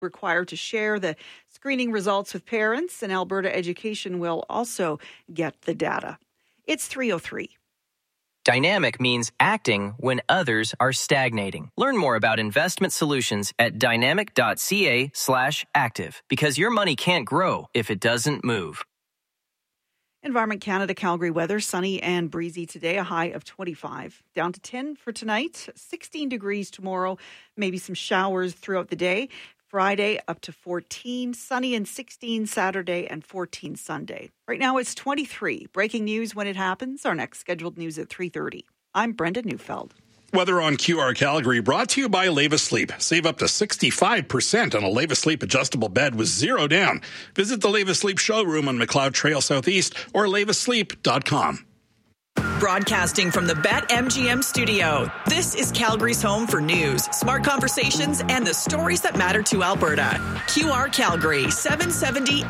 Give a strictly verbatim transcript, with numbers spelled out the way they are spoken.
required to share the screening results with parents, and Alberta Education will also get the data. It's three oh three. Dynamic means acting when others are stagnating. Learn more about investment solutions at dynamic.ca slash active because your money can't grow if it doesn't move. Environment Canada Calgary weather, sunny and breezy today, a high of twenty-five. Down to ten for tonight, sixteen degrees tomorrow, maybe some showers throughout the day. Friday up to fourteen, sunny and sixteen Saturday and fourteen Sunday. Right now it's twenty-three. Breaking news when it happens. Our next scheduled news at three thirty. I'm Brenda Neufeld. Weather on Q R Calgary brought to you by Leva Sleep. Save up to sixty-five percent on a Leva Sleep adjustable bed with zero down. Visit the Leva Sleep showroom on McLeod Trail Southeast or leva sleep dot com. Broadcasting from the BetMGM studio, this is Calgary's home for news, smart conversations, and the stories that matter to Alberta. Q R Calgary, seven seventy